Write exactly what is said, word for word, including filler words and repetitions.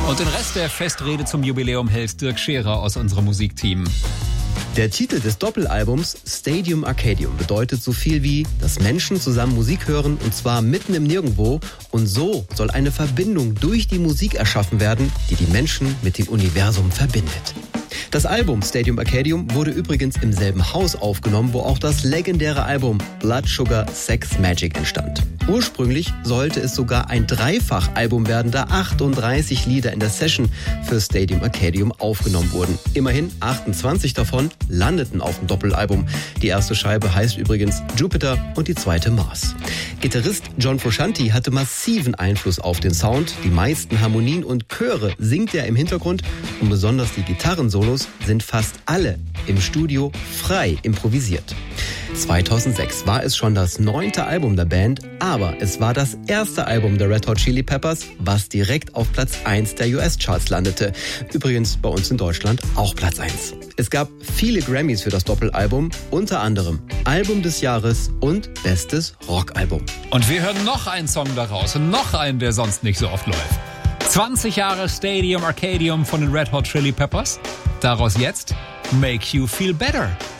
Und den Rest der Festrede zum Jubiläum hält Dirk Scherer aus unserem Musikteam. Der Titel des Doppelalbums Stadium Arcadium bedeutet so viel wie, dass Menschen zusammen Musik hören und zwar mitten im Nirgendwo. Und so soll eine Verbindung durch die Musik erschaffen werden, die die Menschen mit dem Universum verbindet. Das Album Stadium Arcadium wurde übrigens im selben Haus aufgenommen, wo auch das legendäre Album Blood Sugar Sex Magik entstand. Ursprünglich sollte es sogar ein Dreifach-Album werden, da achtunddreißig Lieder in der Session für Stadium Arcadium aufgenommen wurden. Immerhin achtundzwanzig davon landeten auf dem Doppelalbum. Die erste Scheibe heißt übrigens Jupiter und die zweite Mars. Gitarrist John Frusciante hatte massiven Einfluss auf den Sound. Die meisten Harmonien und Chöre singt er im Hintergrund und besonders die Gitarrensolos sind fast alle im Studio frei improvisiert. zweitausendsechs war es schon das neunte Album der Band, aber es war das erste Album der Red Hot Chili Peppers, was direkt auf Platz eins der U S-Charts landete. Übrigens bei uns in Deutschland auch Platz eins. Es gab viele Grammys für das Doppelalbum, unter anderem Album des Jahres und Bestes Rockalbum. Und wir hören noch einen Song daraus und noch einen, der sonst nicht so oft läuft. zwanzig Jahre Stadium Arcadium von den Red Hot Chili Peppers. Daraus jetzt Make You Feel Better.